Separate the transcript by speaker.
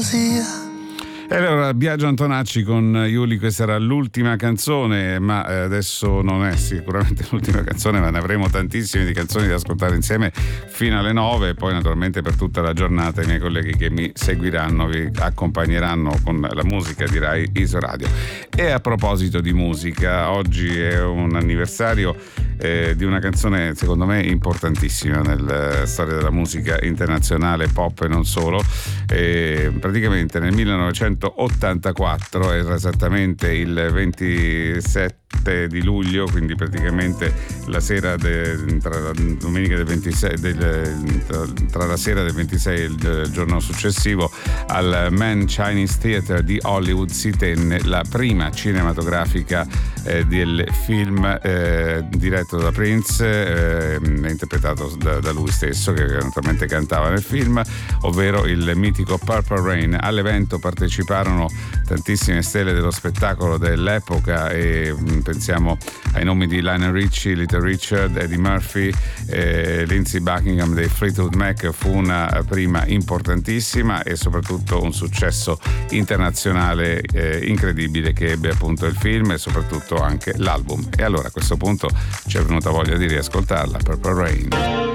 Speaker 1: E allora Biagio Antonacci con Iuli, questa era l'ultima canzone, ma adesso non è sicuramente l'ultima canzone, ma ne avremo tantissime di canzoni da ascoltare insieme fino alle 9, poi naturalmente per tutta la giornata i miei colleghi che mi seguiranno vi accompagneranno con la musica di Rai Isoradio. E a proposito di musica, oggi è un anniversario di una canzone secondo me importantissima nella storia della musica internazionale, pop e non solo. Praticamente nel 1984, era esattamente il 27 di luglio, quindi praticamente la sera tra la domenica del 26 tra la sera del 26 e il giorno successivo, al Mann Chinese Theatre di Hollywood si tenne la prima cinematografica del film diretto da Prince, interpretato da lui stesso, che naturalmente cantava nel film, ovvero il mitico Purple Rain. All'evento parteciparono tantissime stelle dello spettacolo dell'epoca e pensiamo ai nomi di Lionel Richie, Little Richard, Eddie Murphy, Lindsey Buckingham dei Fleetwood Mac. Fu una prima importantissima e soprattutto un successo internazionale incredibile che ebbe appunto il film e soprattutto anche l'album. E allora a questo punto ci è venuta voglia di riascoltarla, Purple Rain.